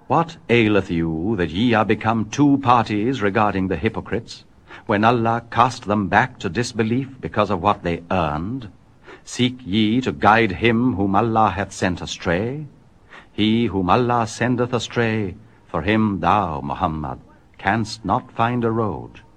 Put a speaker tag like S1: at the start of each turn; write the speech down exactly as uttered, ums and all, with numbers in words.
S1: What aileth you, that ye are become two parties regarding the hypocrites, when Allah cast them back to disbelief because of what they earned? Seek ye to guide him whom Allah hath sent astray? He whom Allah sendeth astray, for him thou, Muhammad, canst not find a road.